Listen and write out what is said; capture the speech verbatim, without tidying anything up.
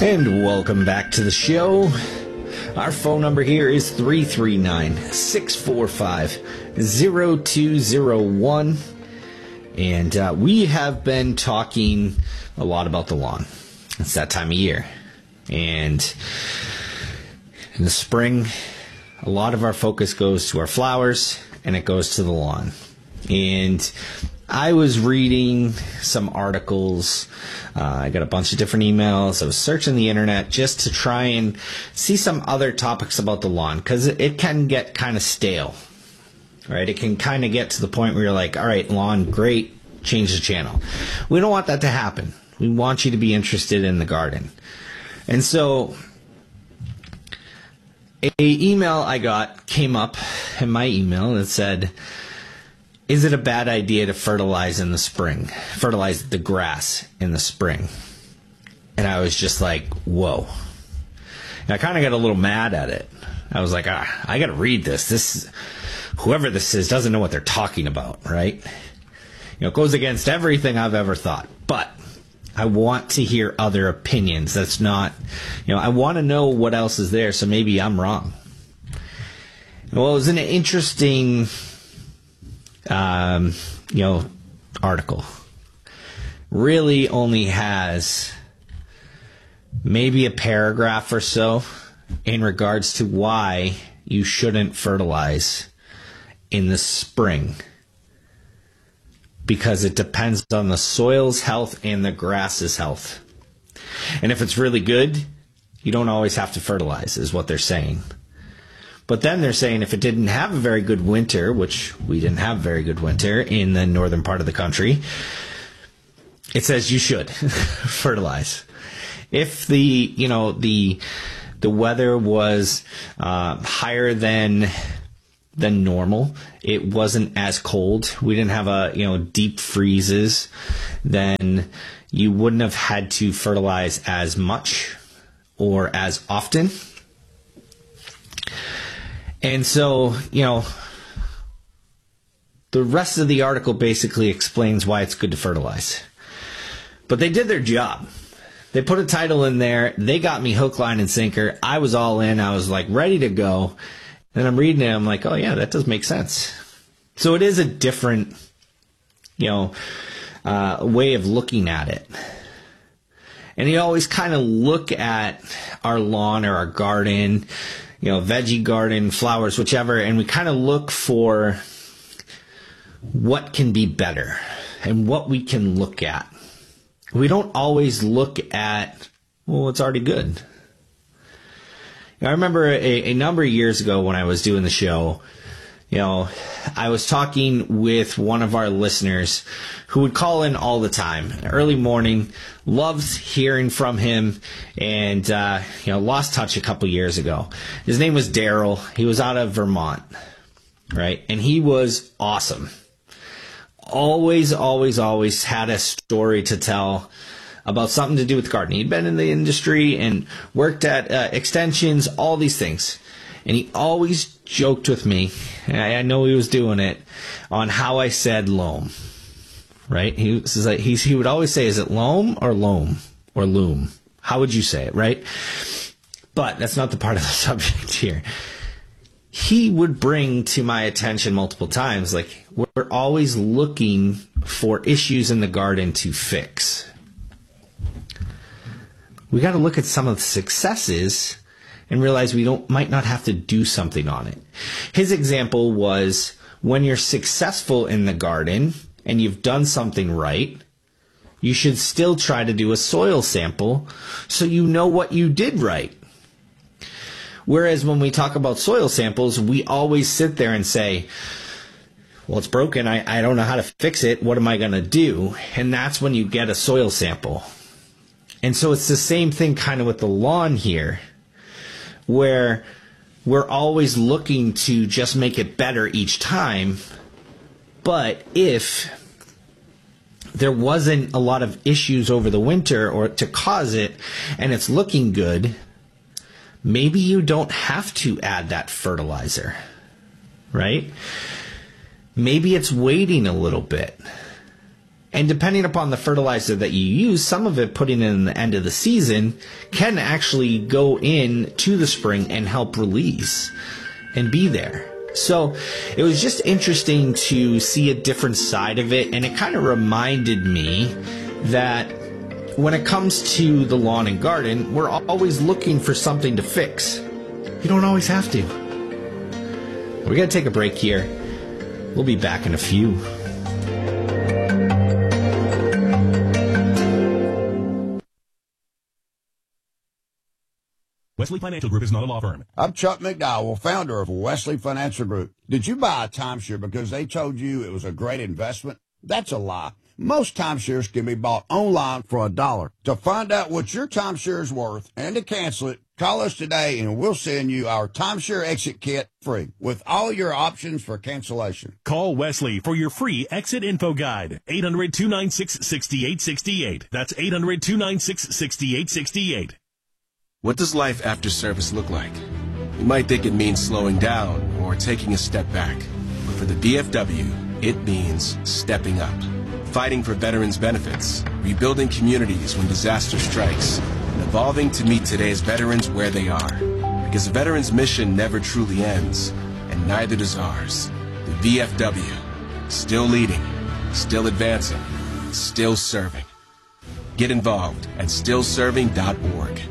And welcome back to the show. Our phone number here is three three nine, six four five, zero two zero one. And uh, we have been talking a lot about the lawn. It's that time of year. And in the spring, a lot of our focus goes to our flowers and it goes to the lawn. And I was reading some articles. Uh, I got a bunch of different emails. I was searching the internet just to try and see some other topics about the lawn, because it, it can get kind of stale, right? It can kind of get to the point where you're like, all right, lawn, great, change the channel. We don't want that to happen. We want you to be interested in the garden. And so a email I got came up in my email that said, is it a bad idea to fertilize in the spring? Fertilize the grass in the spring? And I was just like, whoa. And I kind of got a little mad at it. I was like, ah, I got to read this. This, whoever this is doesn't know what they're talking about, right? You know, it goes against everything I've ever thought. But I want to hear other opinions. That's not, you know, I want to know what else is there, so maybe I'm wrong. Well, it was an interesting Um, you know, article. Really only has maybe a paragraph or so in regards to why you shouldn't fertilize in the spring. Because it depends on the soil's health and the grass's health. And if it's really good, you don't always have to fertilize, is what they're saying. But then they're saying if it didn't have a very good winter, which we didn't have a very good winter in the northern part of the country, it says you should fertilize. If the, you know, the the weather was uh, higher than than normal, it wasn't as cold, we didn't have a, you know, deep freezes, then you wouldn't have had to fertilize as much or as often. And so, you know, the rest of the article basically explains why it's good to fertilize. But they did their job. They put a title in there. They got me hook, line, and sinker. I was all in. I was like ready to go. And I'm reading it. I'm like, oh, yeah, that does make sense. So it is a different, you know, uh, way of looking at it. And you always kind of look at our lawn or our garden, you know, veggie garden, flowers, whichever, and we kind of look for what can be better and what we can look at. We don't always look at, well, it's already good. I remember a, a number of years ago when I was doing the show, you know, I was talking with one of our listeners who would call in all the time, early morning, loves hearing from him, and, uh, you know, lost touch a couple years ago. His name was Daryl. He was out of Vermont, right? And he was awesome. Always, always, always had a story to tell about something to do with gardening. He'd been in the industry and worked at uh, extensions, all these things. And he always joked with me, and I, I know he was doing it, on how I said loam, right? He was like, he, he would always say, is it loam or loam or loom? How would you say it, right? But that's not the part of the subject here. He would bring to my attention multiple times, like, we're always looking for issues in the garden to fix. We got to look at some of the successes and realize we don't might not have to do something on it. His example was when you're successful in the garden and you've done something right, you should still try to do a soil sample so you know what you did right. Whereas when we talk about soil samples, we always sit there and say, well, it's broken. I, I don't know how to fix it. What am I going to do? And that's when you get a soil sample. And so it's the same thing kind of with the lawn here, where we're always looking to just make it better each time. But if there wasn't a lot of issues over the winter or to cause it and it's looking good, maybe you don't have to add that fertilizer, right? Maybe it's waiting a little bit. And depending upon the fertilizer that you use, some of it putting in the end of the season can actually go in to the spring and help release and be there. So it was just interesting to see a different side of it, and it kind of reminded me that when it comes to the lawn and garden, we're always looking for something to fix. You don't always have to. We're going to take a break here. We'll be back in a few. Wesley Financial Group is not a law firm. I'm Chuck McDowell, founder of Wesley Financial Group. Did you buy a timeshare because they told you it was a great investment? That's a lie. Most timeshares can be bought online for a dollar. To find out what your timeshare is worth and to cancel it, call us today and we'll send you our timeshare exit kit free with all your options for cancellation. Call Wesley for your free exit info guide. eight hundred, two nine six, six eight six eight. That's eight hundred, two nine six, six eight six eight. What does life after service look like? You might think it means slowing down or taking a step back. But for the V F W, it means stepping up. Fighting for veterans' benefits, rebuilding communities when disaster strikes, and evolving to meet today's veterans where they are. Because a veteran's mission never truly ends, and neither does ours. The V F W, still leading, still advancing, still serving. Get involved at still serving dot org.